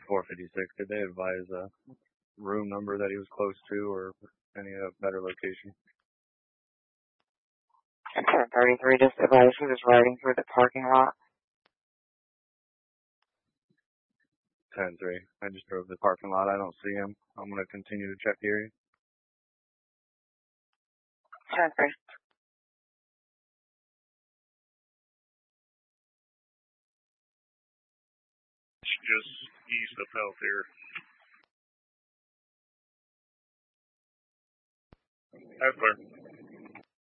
456. Did they advise a room number that he was close to or any better location? 1033 just advised he was riding through the parking lot. 10-3. I just drove the parking lot. I don't see him. I'm going to continue to check the area. 10-3. Just east of Peltier. That's clear.